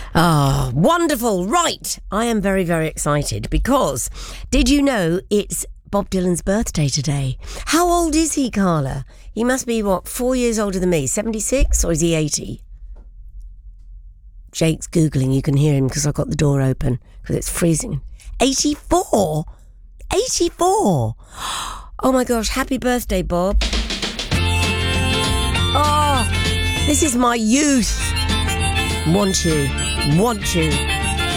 Ah, wonderful. Right. I am very, very excited because did you know it's Bob Dylan's birthday today? How old is he, Carla? He must be, 4 years older than me? 76 or is he 80? Jake's Googling. You can hear him because I've got the door open because it's freezing. 84? 84? Oh my gosh, happy birthday, Bob. Oh, this is my youth. Want you.